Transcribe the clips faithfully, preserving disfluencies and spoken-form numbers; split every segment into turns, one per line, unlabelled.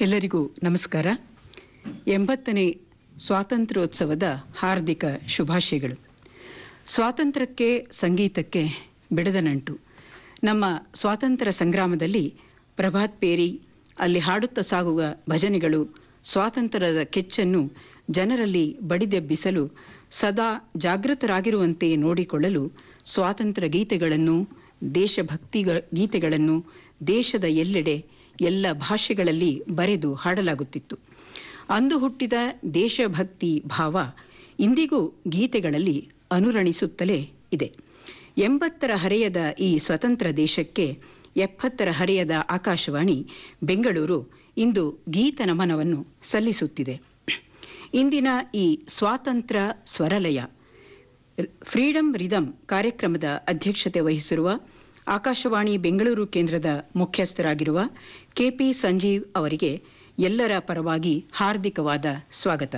ಎಲ್ಲರಿಗೂ ನಮಸ್ಕಾರ. ಎಂಬತ್ತನೇ ಸ್ವಾತಂತ್ರ್ಯೋತ್ಸವದ ಹಾರ್ದಿಕ ಶುಭಾಶಯಗಳು. ಸ್ವಾತಂತ್ರ್ಯಕ್ಕೆ ಸಂಗೀತಕ್ಕೆ ಬಿಡದ ನಂಟು. ನಮ್ಮ ಸ್ವಾತಂತ್ರ್ಯ ಸಂಗ್ರಾಮದಲ್ಲಿ ಪ್ರಭಾತ್ ಪೇರಿ, ಅಲ್ಲಿ ಹಾಡುತ್ತಾ ಸಾಗುವ ಭಜನೆಗಳು ಸ್ವಾತಂತ್ರ್ಯದ ಕೆಚ್ಚನ್ನು ಜನರಲ್ಲಿ ಬಡಿದೆಬ್ಬಿಸಲು, ಸದಾ ಜಾಗೃತರಾಗಿರುವಂತೆ ನೋಡಿಕೊಳ್ಳಲು ಸ್ವಾತಂತ್ರ್ಯ ಗೀತೆಗಳನ್ನು, ದೇಶಭಕ್ತಿ ಗೀತೆಗಳನ್ನು ದೇಶದ ಎಲ್ಲೆಡೆ ಎಲ್ಲ ಭಾಷೆಗಳಲ್ಲಿ ಬರೆದು ಹಾಡಲಾಗುತ್ತಿತ್ತು. ಅಂದು ಹುಟ್ಟಿದ ದೇಶಭಕ್ತಿ ಭಾವ ಇಂದಿಗೂ ಗೀತೆಗಳಲ್ಲಿ ಅನುರಣಿಸುತ್ತಲೇ ಇದೆ. ಎಂಬತ್ತರ ಹರೆಯದ ಈ ಸ್ವತಂತ್ರ ದೇಶಕ್ಕೆ ಎಪ್ಪತ್ತರ ಹರೆಯದ ಆಕಾಶವಾಣಿ ಬೆಂಗಳೂರು ಇಂದು ಗೀತ ನಮನವನ್ನು ಸಲ್ಲಿಸುತ್ತಿದೆ. ಇಂದಿನ ಈ ಸ್ವಾತಂತ್ರ್ಯ ಸ್ವರಲಯ ಫ್ರೀಡಂ ರಿದಮ್ ಕಾರ್ಯಕ್ರಮದ ಅಧ್ಯಕ್ಷತೆ ವಹಿಸಿರುವ ಆಕಾಶವಾಣಿ ಬೆಂಗಳೂರು ಕೇಂದ್ರದ ಮುಖ್ಯಸ್ಥರಾಗಿರುವ ಕೆಪಿ ಸಂಜೀವ್ ಅವರಿಗೆ ಎಲ್ಲರ ಪರವಾಗಿ ಹಾರ್ದಿಕವಾದ ಸ್ವಾಗತ.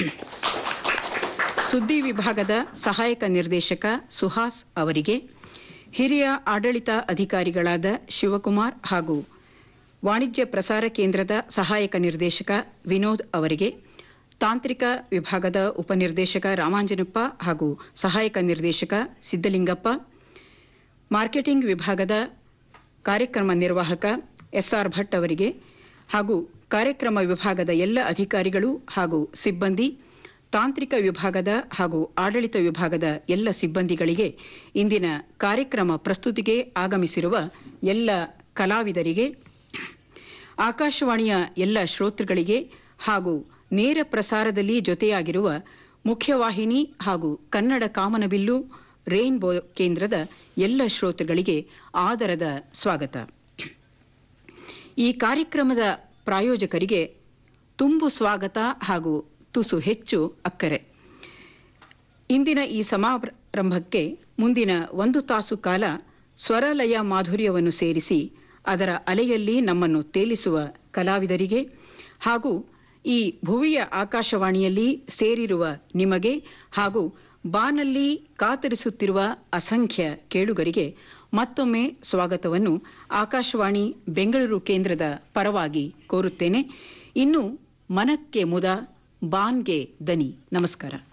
ಸುದ್ದಿ ವಿಭಾಗದ ಸಹಾಯಕ ನಿರ್ದೇಶಕ ಸುಹಾಸ್ ಅವರಿಗೆ, ಹಿರಿಯ ಆಡಳಿತ ಅಧಿಕಾರಿಗಳಾದ ಶಿವಕುಮಾರ್ ಹಾಗೂ ವಾಣಿಜ್ಯ ಪ್ರಸಾರ ಕೇಂದ್ರದ ಸಹಾಯಕ ನಿರ್ದೇಶಕ ವಿನೋದ್ ಅವರಿಗೆ, ತಾಂತ್ರಿಕ ವಿಭಾಗದ ಉಪನಿರ್ದೇಶಕ ರಾಮಾಂಜನಪ್ಪ ಹಾಗೂ ಸಹಾಯಕ ನಿರ್ದೇಶಕ ಸಿದ್ದಲಿಂಗಪ್ಪ, ಮಾರ್ಕೆಟಿಂಗ್ ವಿಭಾಗದ ಕಾರ್ಯಕ್ರಮ ನಿರ್ವಾಹಕ ಎಸ್ಆರ್ ಭಟ್ ಅವರಿಗೆ ಹಾಗೂ ಕಾರ್ಯಕ್ರಮ ವಿಭಾಗದ ಎಲ್ಲ ಅಧಿಕಾರಿಗಳು ಹಾಗೂ ಸಿಬ್ಬಂದಿ, ತಾಂತ್ರಿಕ ವಿಭಾಗದ ಹಾಗೂ ಆಡಳಿತ ವಿಭಾಗದ ಎಲ್ಲ ಸಿಬ್ಬಂದಿಗಳಿಗೆ, ಇಂದಿನ ಕಾರ್ಯಕ್ರಮ ಪ್ರಸ್ತುತಿಗೆ ಆಗಮಿಸಿರುವ ಎಲ್ಲ ಕಲಾವಿದರಿಗೆ, ಆಕಾಶವಾಣಿಯ ಎಲ್ಲ ಶ್ರೋತೃಗಳಿಗೆ ಹಾಗೂ ನೇರ ಪ್ರಸಾರದಲ್ಲಿ ಜೊತೆಯಾಗಿರುವ ಮುಖ್ಯವಾಹಿನಿ ಹಾಗೂ ಕನ್ನಡ ಕಾಮನಬಿಲ್ಲು ರೇನ್ಬೋ ಕೇಂದ್ರದ ಎಲ್ಲ ಶ್ರೋತೃಗಳಿಗೆ ಆದರದ ಸ್ವಾಗತ. ಈ ಕಾರ್ಯಕ್ರಮದ ಪ್ರಾಯೋಜಕರಿಗೆ ತುಂಬು ಸ್ವಾಗತ ಹಾಗೂ ತುಸು ಹೆಚ್ಚು ಅಕ್ಕರೆ. ಇಂದಿನ ಈ ಸಮಾರಂಭಕ್ಕೆ ಮುಂದಿನ ಒಂದು ತಾಸು ಕಾಲ ಸ್ವರಲಯ ಮಾಧುರ್ಯವನ್ನು ಸೇರಿಸಿ ಅದರ ಅಲೆಯಲ್ಲಿ ನಮ್ಮನ್ನು ತೇಲಿಸುವ ಕಲಾವಿದರಿಗೆ ಹಾಗೂ ಈ ಭುವಿಯ ಆಕಾಶವಾಣಿಯಲ್ಲಿ ಸೇರಿರುವ ನಿಮಗೆ ಹಾಗೂ ಬಾನಲ್ಲಿ ಕಾತರಿಸುತ್ತಿರುವ ಅಸಂಖ್ಯ ಕೇಳುಗರಿಗೆ ಮತ್ತೊಮ್ಮೆ ಸ್ವಾಗತವನ್ನು ಆಕಾಶವಾಣಿ ಬೆಂಗಳೂರು ಕೇಂದ್ರದ ಪರವಾಗಿ ಕೋರುತ್ತೇನೆ. ಇನ್ನು ಮನಕ್ಕೆ ಮುದ, ಬಾನ್ಗೆ ದನಿ. ನಮಸ್ಕಾರ.